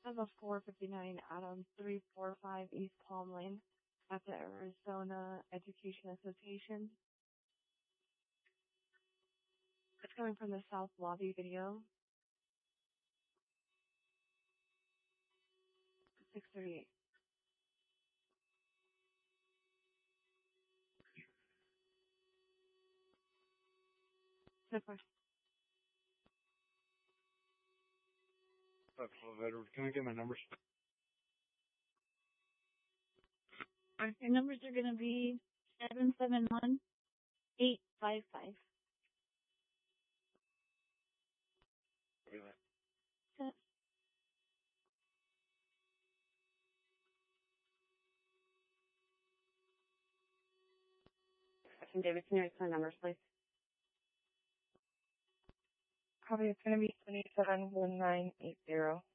As of 459 Adams 345 East Palm Lane at the Arizona Education Association. It's coming from the South Lobby video. 638. Super. Can I get my numbers? Your numbers are going to be 771-855. David, can you explain numbers, please? Copy, it's going to be 271980.